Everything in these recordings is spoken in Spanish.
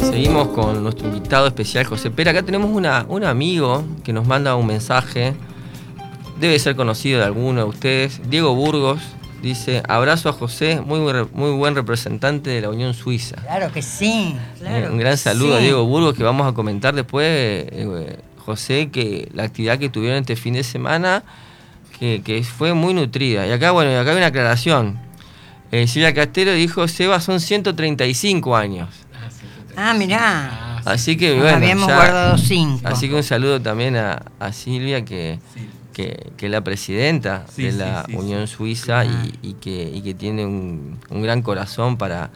Seguimos con nuestro invitado especial, José Pera. Acá tenemos un amigo que nos manda un mensaje. Debe ser conocido de alguno de ustedes. Diego Burgos dice: abrazo a José, muy buen representante de la Unión Suiza. Claro que sí. Claro Un gran saludo a sí. Diego Burgos, que vamos a comentar después, José, que la actividad que tuvieron este fin de semana, que fue muy nutrida. Y acá, bueno, acá hay una aclaración. Silvia Castelo dijo: Seba, son 135 años. Ah, mirá. Así que, Nos bueno, habíamos ya, guardado 5. así que un saludo también a Silvia, que es la presidenta de la Unión Suiza y que tiene un gran corazón para...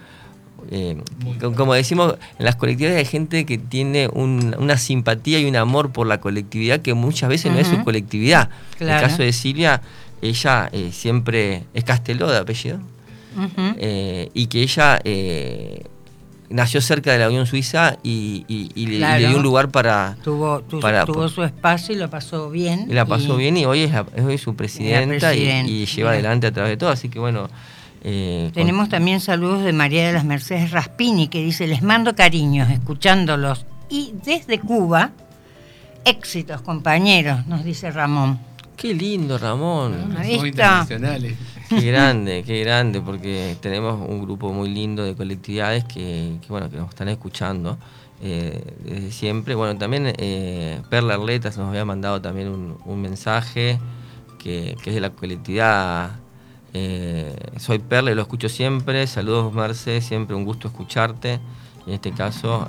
como decimos, en las colectividades hay gente que tiene una simpatía y un amor por la colectividad que muchas veces no es su colectividad. Claro. En el caso de Silvia, ella siempre es Casteló de apellido, y que ella nació cerca de la Unión Suiza y le dio un lugar para... Tuvo su espacio y lo pasó bien. Y la pasó bien, y hoy es su presidenta y lleva adelante a través de todo, así que bueno... Tenemos también saludos de María de las Mercedes Raspini, que dice: les mando cariños escuchándolos, y desde Cuba, éxitos compañeros, nos dice Ramón. Qué lindo, Ramón. Ahí está. Internacionales. Qué grande, porque tenemos un grupo muy lindo de colectividades que nos están escuchando desde siempre. Bueno, también Perla Arletas nos había mandado también un mensaje que es de la colectividad. Soy Perla y lo escucho siempre. Saludos, Merce, siempre un gusto escucharte. En este caso,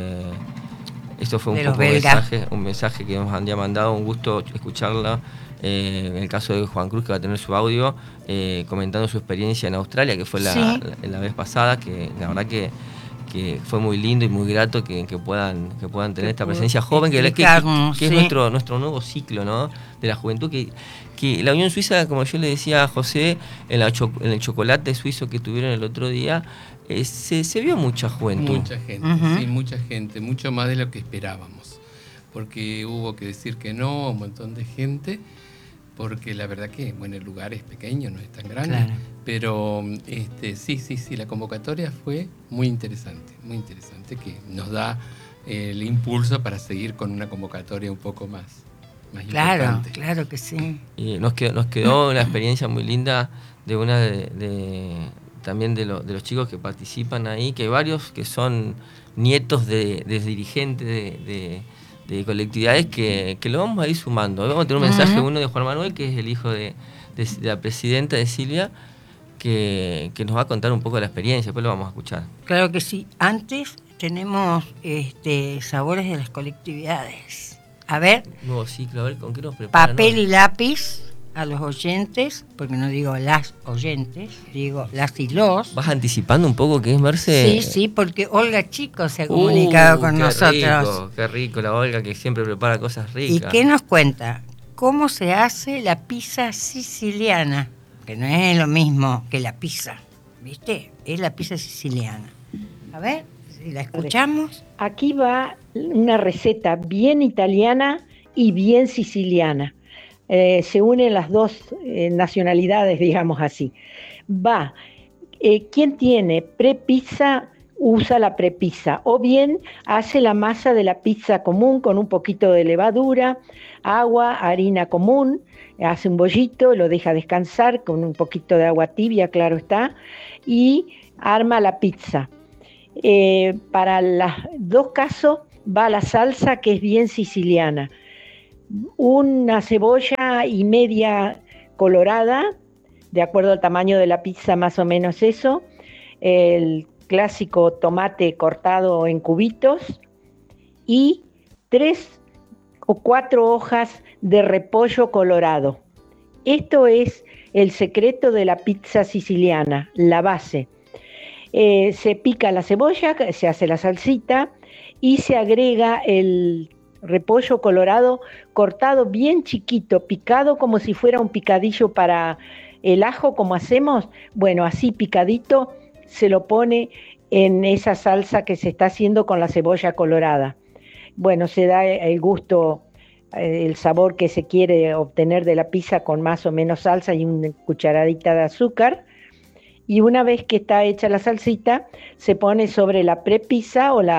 esto fue un mensaje que nos había mandado, un gusto escucharla. En el caso de Juan Cruz, que va a tener su audio comentando su experiencia en Australia, que fue la vez pasada, que la verdad que fue muy lindo y muy grato que puedan tener esta presencia joven, que es nuestro nuevo ciclo, ¿no? De la juventud, que la Unión Suiza, como yo le decía a José, en el chocolate suizo que tuvieron el otro día, se vio mucha juventud. Mucha gente, sí, mucha gente, mucho más de lo que esperábamos, porque hubo que decir que no a un montón de gente, porque la verdad que, bueno, el lugar es pequeño, no es tan grande, claro. Pero sí, la convocatoria fue muy interesante, que nos da el impulso para seguir con una convocatoria un poco más importante. Claro que sí. Y nos quedó una experiencia muy linda de una también de los chicos que participan ahí, que hay varios que son nietos de dirigentes de colectividades que lo vamos a ir sumando. Vamos a tener un mensaje, uno de Juan Manuel, que es el hijo de la presidenta de Silvia, que nos va a contar un poco de la experiencia, después lo vamos a escuchar. Claro que sí. Antes tenemos sabores de las colectividades. A ver. Nuevo ciclo, a ver con qué nos preparan. Papel y lápiz a los oyentes, porque no digo las oyentes, digo las y los. ¿Vas anticipando un poco qué es, Merce? Sí, porque Olga Chico se ha comunicado con nosotros. Qué rico, la Olga, que siempre prepara cosas ricas. ¿Y qué nos cuenta? ¿Cómo se hace la pizza siciliana? Que no es lo mismo que la pizza, ¿viste? Es la pizza siciliana. A ver, si la escuchamos. Aquí va una receta bien italiana y bien siciliana. Se unen las dos nacionalidades, digamos así. Quien tiene prepizza usa la prepizza, o bien hace la masa de la pizza común con un poquito de levadura, agua, harina común, hace un bollito, lo deja descansar con un poquito de agua tibia, claro está, y arma la pizza. Para los dos casos va la salsa, que es bien siciliana. Una cebolla y media colorada, de acuerdo al tamaño de la pizza, más o menos eso. El clásico tomate cortado en cubitos y 3 o 4 hojas de repollo colorado. Esto es el secreto de la pizza siciliana, la base. Se pica la cebolla, se hace la salsita y se agrega el repollo colorado cortado bien chiquito, picado como si fuera un picadillo para el ajo, como hacemos. Bueno, así picadito se lo pone en esa salsa que se está haciendo con la cebolla colorada. Bueno, se da el gusto, el sabor que se quiere obtener de la pizza con más o menos salsa y una cucharadita de azúcar. Y una vez que está hecha la salsita, se pone sobre la prepizza o la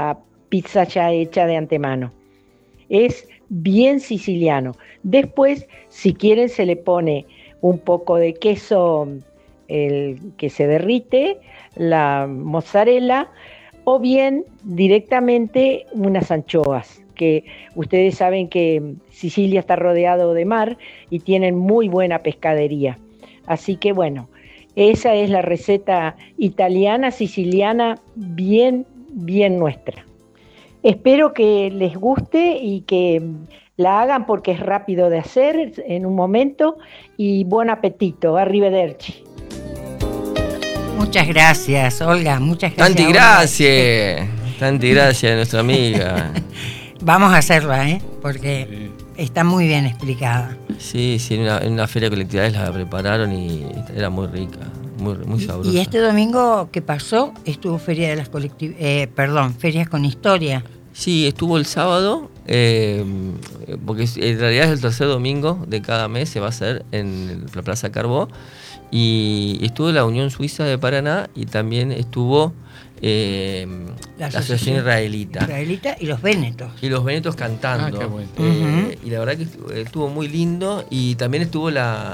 pizza ya hecha de antemano. Es bien siciliano. Después, si quieren, se le pone un poco de queso que se derrite, la mozzarella, o bien directamente unas anchoas, que ustedes saben que Sicilia está rodeado de mar y tienen muy buena pescadería. Así que bueno, esa es la receta italiana, siciliana, bien, bien nuestra. Espero que les guste y que la hagan porque es rápido de hacer en un momento, y buen apetito. Arrivederci. Muchas gracias, Olga. Muchas gracias. Tanti gracias, nuestra amiga. Vamos a hacerla, porque está muy bien explicada. Sí, en una feria de colectividades la prepararon y era muy rica, muy sabrosa. Y este domingo que pasó estuvo Feria de las Ferias con Historia. Sí, estuvo el sábado, porque en realidad es el tercer domingo de cada mes, se va a hacer en la Plaza Carbó, y estuvo la Unión Suiza de Paraná y también estuvo la Asociación Israelita Y los Vénetos. Y los Vénetos cantando. Qué bueno. Y la verdad que estuvo muy lindo, y también estuvo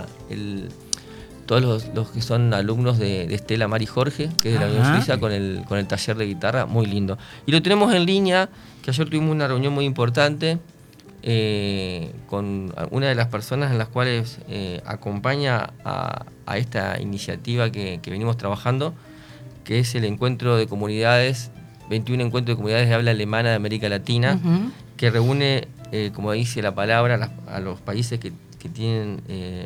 todos los que son alumnos de Estela, Mari y Jorge, que es de la Unión Suiza, con el taller de guitarra, muy lindo. Y lo tenemos en línea, que ayer tuvimos una reunión muy importante con una de las personas en las cuales acompaña a esta iniciativa que venimos trabajando, que es el encuentro de comunidades, 21 encuentros de comunidades de habla alemana de América Latina, que reúne, como dice la palabra, a los países que tienen,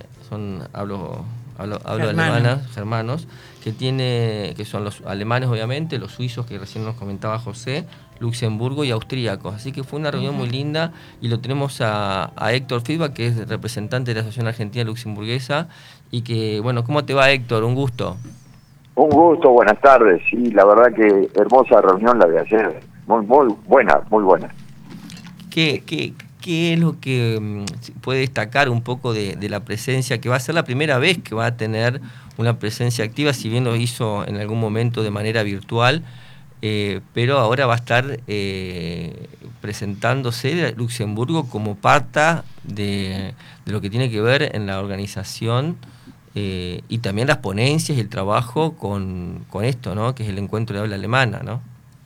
hablo alemana, germanos, que son los alemanes obviamente, los suizos que recién nos comentaba José, Luxemburgo y austríacos. Así que fue una reunión muy linda, y lo tenemos a Héctor Feedback, que es representante de la Asociación Argentina Luxemburguesa, y que, bueno, ¿cómo te va, Héctor? Un gusto. Un gusto, buenas tardes. Sí, la verdad que hermosa reunión la de ayer, muy buena, muy buena. ¿Qué es lo que puede destacar un poco de la presencia, que va a ser la primera vez que va a tener una presencia activa, si bien lo hizo en algún momento de manera virtual, pero ahora va a estar presentándose Luxemburgo como parte de lo que tiene que ver en la organización, y también las ponencias y el trabajo con esto, ¿no? Que es el encuentro de habla alemana, ¿no?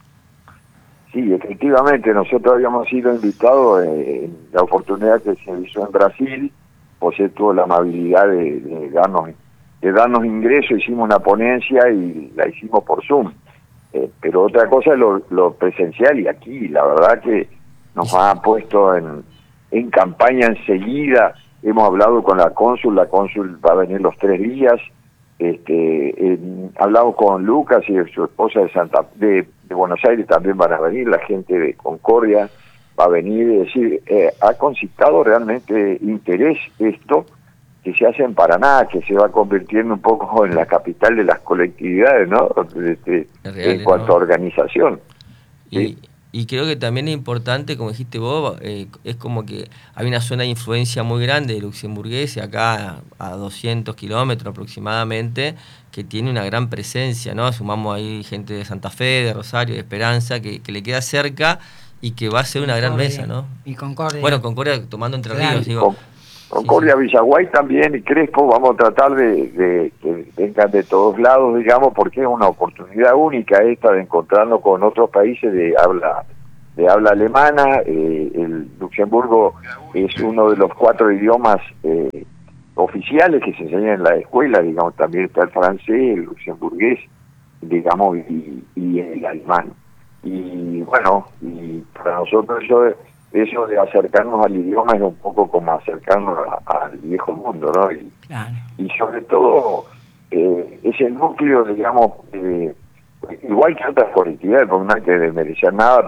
Sí, efectivamente, nosotros habíamos sido invitados en la oportunidad que se hizo en Brasil. José tuvo la amabilidad de darnos ingreso, hicimos una ponencia y la hicimos por Zoom. Pero otra cosa es lo presencial, y aquí la verdad que nos ha puesto en campaña enseguida. Hemos hablado con la cónsul va a venir los 3 días. Hablamos con Lucas y su esposa de Buenos Aires, también van a venir, la gente de Concordia va a venir. Es decir, ha concitado realmente interés esto que se hace en Paraná, que se va convirtiendo un poco en la capital de las colectividades, ¿no? En cuanto a organización. Y creo que también es importante, como dijiste vos, es como que hay una zona de influencia muy grande de luxemburgueses, acá a 200 kilómetros aproximadamente, que tiene una gran presencia, ¿no? Sumamos ahí gente de Santa Fe, de Rosario, de Esperanza, que le queda cerca y que va a ser una gran mesa, ¿no? Y Concordia. Bueno, Concordia tomando Entre Ríos, digo. Concordia, sí. Villaguay también y Crespo, vamos a tratar de que vengan de todos lados, digamos, porque es una oportunidad única esta de encontrarnos con otros países de habla alemana. El Luxemburgo es uno de los 4 idiomas oficiales que se enseñan en la escuela, digamos, también está el francés, el luxemburgués, digamos, y el alemán. Y bueno, y para nosotros eso de acercarnos al idioma es un poco como acercarnos al viejo mundo, ¿no? Y sobre todo es el núcleo, digamos, igual que otras colectividades, porque no hay que desmerecer nada,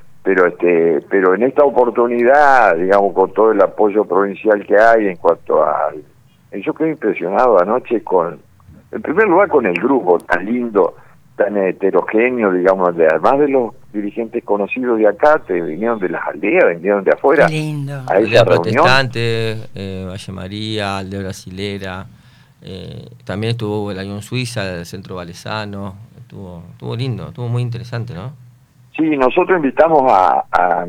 pero en esta oportunidad, digamos, con todo el apoyo provincial que hay en cuanto a... Yo quedé impresionado anoche en primer lugar con el grupo tan lindo, tan heterogéneo, digamos, además de los dirigentes conocidos de acá, vinieron de las aldeas, vinieron de afuera. Qué lindo. A esa reunión. Protestante, Valle María, Aldea Brasilera, también estuvo la Unión Suiza, el Centro Valesano, estuvo lindo, estuvo muy interesante, ¿no? Sí, nosotros invitamos a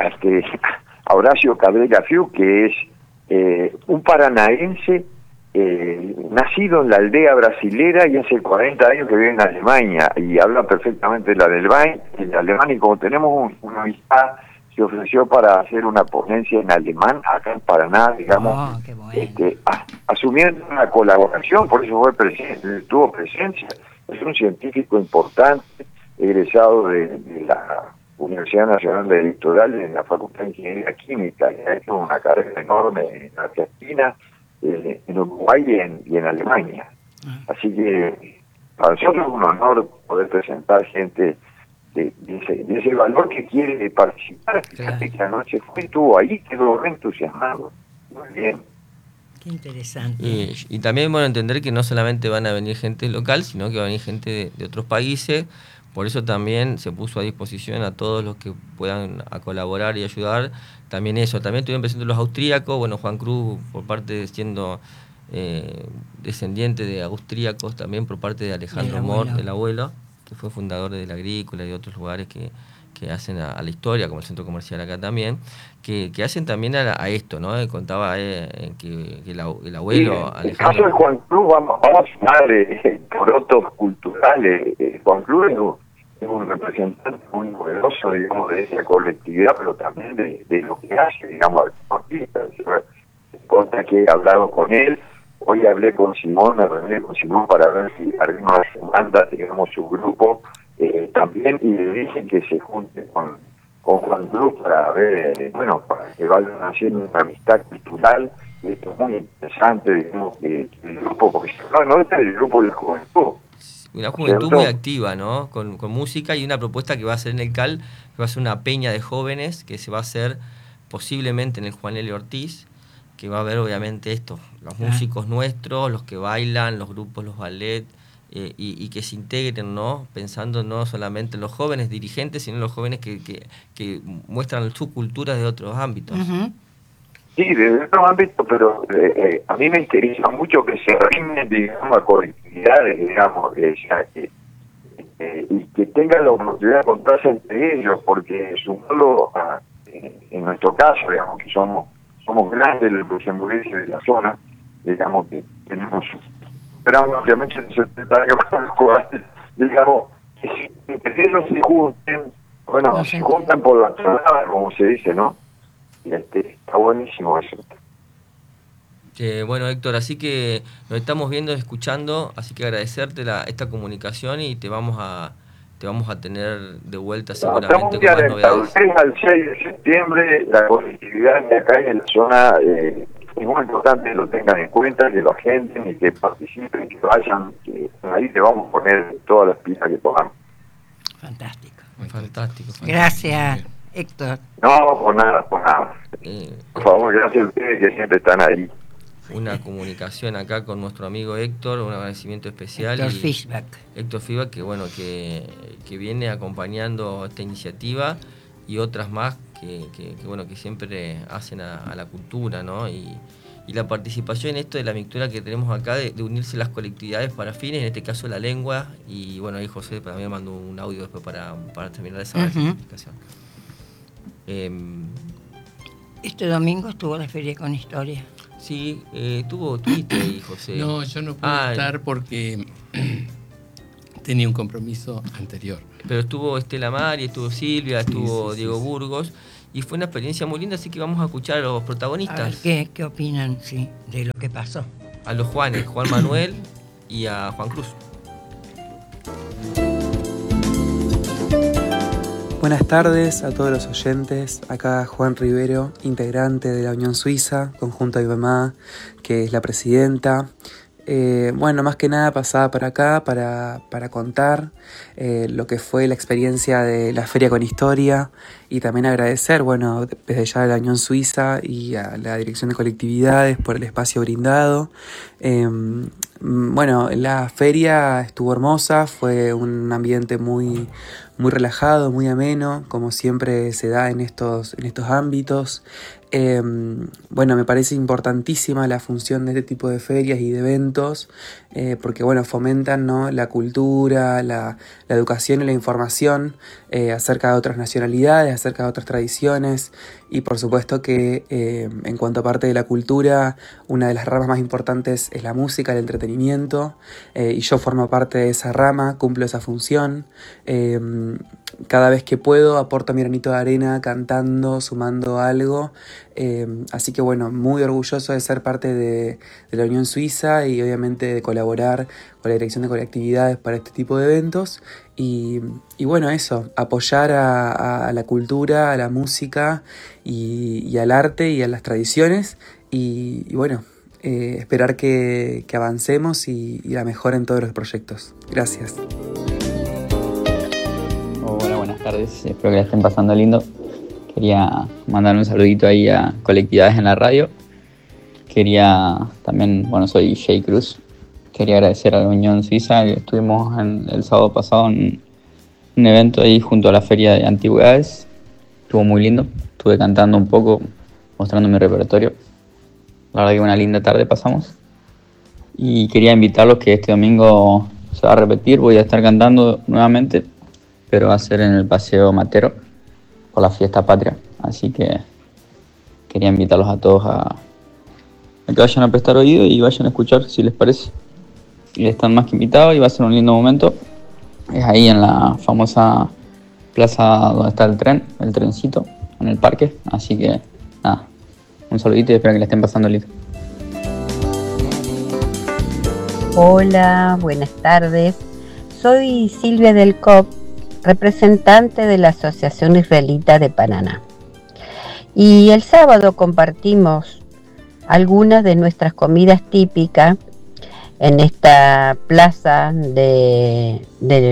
Horacio Cabrera Fiu, que es un paranaense nacido en la aldea brasilera y hace 40 años que vive en Alemania y habla perfectamente el alemán, y como tenemos una amistad, se ofreció para hacer una ponencia en alemán acá en Paraná, digamos, qué bueno. Asumiendo una colaboración, por eso tuvo presencia. Es un científico importante, egresado de la Universidad Nacional del Litoral, en la Facultad de Ingeniería Química, y ha hecho una carrera enorme en Argentina, en Uruguay y en Alemania. Así que para nosotros es un honor poder presentar gente de ese valor que quiere participar. Fíjate que anoche estuvo ahí, quedó re entusiasmado. Muy bien. Qué interesante. Y también, bueno, entender que no solamente van a venir gente local, sino que va a venir gente de otros países. Por eso también se puso a disposición a todos los que puedan a colaborar y ayudar. También estuvieron presentes los austríacos, bueno, Juan Cruz por parte siendo descendiente de austríacos, también por parte de Alejandro Mor, el abuelo, que fue fundador de la Agrícola y de otros lugares que hacen a la historia, como el centro comercial acá también, que hacen también a esto, ¿no? Contaba que el abuelo Sí, Alejandro... en el caso de Juan Cruz vamos a sumar porotos culturales. Juan Cruz es un representante muy poderoso, digamos, de esa colectividad, pero también de lo que hace, digamos, artistas. Consta que he hablado con él, hoy hablé con Simón, me reuní con Simón para ver si alguna manda, digamos, su grupo también, y le dije que se junte con Juan Cruz para ver, para que vayan haciendo una amistad cultural. Y esto es muy interesante, digamos, que el grupo, porque no es el grupo de la juventud. Una juventud muy activa, ¿no? Con música y una propuesta que va a ser en el CAL, que va a ser una peña de jóvenes que se va a hacer posiblemente en el Juan L. Ortiz, que va a haber obviamente los músicos nuestros, los que bailan, los grupos, los ballet, y que se integren, ¿no? Pensando no solamente en los jóvenes dirigentes, sino en los jóvenes que muestran su cultura de otros ámbitos. Uh-huh. Sí, de otros ámbitos, pero a mí me interesa mucho que se rinden, digamos, a colectividades, digamos, y que tengan la oportunidad de contarse entre ellos, porque sumarlo en nuestro caso, digamos, que somos grandes el luxemburgueses de la zona, digamos que tenemos, pero obviamente 70 años con los cuales, digamos, que ellos se junten, se juntan por la tonada, como se dice, ¿no? Y está buenísimo eso. Bueno, Héctor, así que nos estamos viendo, escuchando, así que agradecerte esta comunicación y te vamos a tener de vuelta seguramente con más novedades. Del 3 al 6 de septiembre, la colectividad de acá en la zona es muy importante que lo tengan en cuenta, que lo agenden y que participen, que vayan, que ahí te vamos a poner todas las pilas que podamos. Fantástico. Fantástico. Gracias, Héctor. No, por nada. Por favor, gracias a ustedes que siempre están ahí. Una comunicación acá con nuestro amigo Héctor, un agradecimiento especial. Héctor Fischbach, que viene acompañando esta iniciativa y otras más que siempre hacen a la cultura, ¿no? Y la participación en esto de la mixtura que tenemos acá, de unirse las colectividades para fines, en este caso la lengua, y ahí José también mandó un audio después para terminar esa explicación. Este domingo estuvo la Feria con Historia. Sí, tuviste ahí, José. No, yo no pude estar porque tenía un compromiso anterior. Pero estuvo Estela Mari, estuvo Silvia, estuvo Diego Burgos, y fue una experiencia muy linda, así que vamos a escuchar a los protagonistas. A ver, ¿qué opinan de lo que pasó? A los Juanes, Juan Manuel y a Juan Cruz. Buenas tardes a todos los oyentes, acá Juan Rivero, integrante de la Unión Suiza, conjunto a mi mamá, que es la presidenta. Más que nada pasaba para acá para contar lo que fue la experiencia de la Feria con Historia y también agradecer, desde ya a la Unión Suiza y a la Dirección de Colectividades por el espacio brindado. La feria estuvo hermosa, fue un ambiente muy muy relajado, muy ameno, como siempre se da en estos ámbitos. Bueno, me parece importantísima la función de este tipo de ferias y de eventos, porque bueno, fomentan, ¿no?, la cultura, la educación y la información acerca de otras nacionalidades, acerca de otras tradiciones, y por supuesto que en cuanto a parte de la cultura, una de las ramas más importantes es la música, el entretenimiento, y yo formo parte de esa rama, cumplo esa función. Cada vez que puedo aporto mi granito de arena cantando, sumando algo, así que bueno, muy orgulloso de ser parte de la Unión Suiza y obviamente de colaborar con la dirección de colectividades para este tipo de eventos y bueno, eso, apoyar a la cultura, a la música y al arte y a las tradiciones y bueno, esperar que avancemos y la mejora en todos los proyectos. Gracias. Hola, buenas tardes, espero que la estén pasando lindo. Quería mandar un saludito ahí a Colectividades en la Radio. Quería también, bueno, soy Jay Cruz. Quería agradecer a la Unión Suiza que estuvimos el sábado pasado en un evento ahí junto a la Feria de Antigüedades. Estuvo muy lindo, estuve cantando un poco, mostrando mi repertorio. La verdad que una linda tarde pasamos. Y quería invitarlos que este domingo se va a repetir, voy a estar cantando nuevamente, pero va a ser en el Paseo Matero por la fiesta patria, así que quería invitarlos a todos a que vayan a prestar oído y vayan a escuchar si les parece. Y están más que invitados y va a ser un lindo momento. Es ahí en la famosa plaza donde está el tren, el trencito, en el parque, así que nada, un saludito y espero que le estén pasando lindo. Hola, buenas tardes. Soy Silvia del COP, representante de la Asociación Israelita de Paraná. Y el sábado compartimos algunas de nuestras comidas típicas en esta plaza de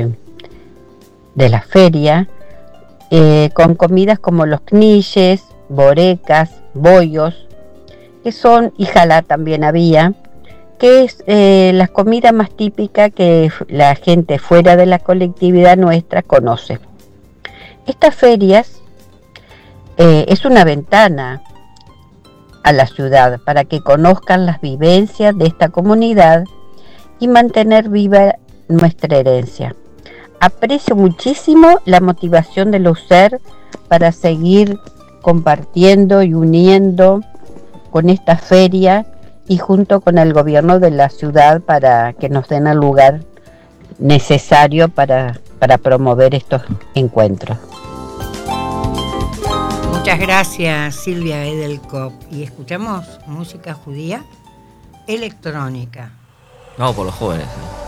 la feria, con comidas como los knishes, borecas, bollos, que son, y jalá también había, que es la comida más típica que la gente fuera de la colectividad nuestra conoce. Estas ferias es una ventana a la ciudad para que conozcan las vivencias de esta comunidad y mantener viva nuestra herencia. Aprecio muchísimo la motivación de los USER para seguir compartiendo y uniendo con esta feria y junto con el gobierno de la ciudad para que nos den el lugar necesario para promover estos encuentros. Muchas gracias, Silvia Edelkop. Y escuchamos música judía electrónica. Vamos por los jóvenes.